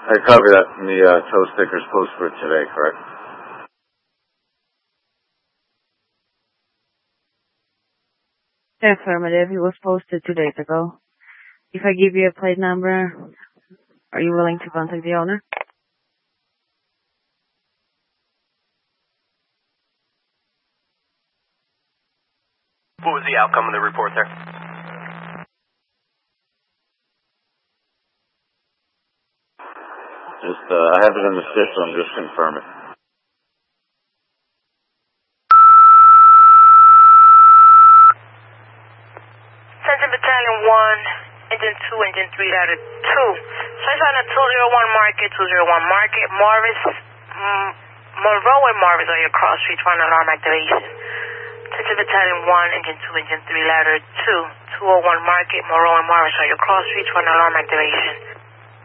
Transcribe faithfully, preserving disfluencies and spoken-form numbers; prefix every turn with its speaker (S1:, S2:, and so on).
S1: I copy that from the uh, tow stickers post for today, correct?
S2: Affirmative. It was posted two days ago. If I give you a plate number, are you willing to contact the owner?
S3: What was the outcome of the report there?
S1: Just, uh, I have it in the system, just confirm it.
S4: Central Battalion one, Engine two, Engine three, Ladder two. Sunshine at two oh one Market, two oh one Market, Morris, mm, Monroe and Morris are your cross streets for an alarm activation. Central Battalion one, Engine two, Engine three, Ladder two, two oh one Market, Monroe and Morris are your cross streets for an alarm activation.